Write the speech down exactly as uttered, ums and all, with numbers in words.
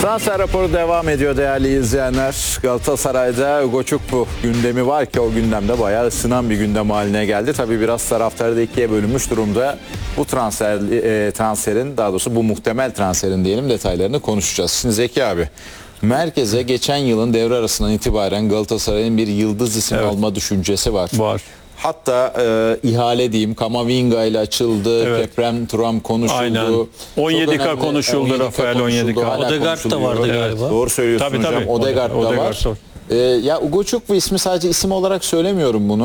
Transfer raporu devam ediyor değerli izleyenler. Galatasaray'da Ugo Çukwu gündemi var ki o gündemde bayağı ısınan bir gündem haline geldi. Tabii biraz taraftarı da ikiye bölünmüş durumda. Bu transfer e, transferin daha doğrusu bu muhtemel transferin diyelim detaylarını konuşacağız. Şimdi Zeki abi, merkeze geçen yılın devre arasından itibaren Galatasaray'ın bir yıldız isim Evet. alma düşüncesi var. Var. Hatta e, ihale diyeyim Kamavinga ile açıldı, Evet. Keprem Turam konuşuldu. Aynen. Çok on yedi K önemli, konuşuldu, on yedi K Rafael on yedi K. konuşuldu, hala Odegaard da konuşuluyor. vardı Evet. galiba. Doğru söylüyorsun Tabii, hocam. tabii. Odegaard da Odegaard var. var. Ee, ya Ugo Çukwu ismi, sadece isim olarak söylemiyorum bunu.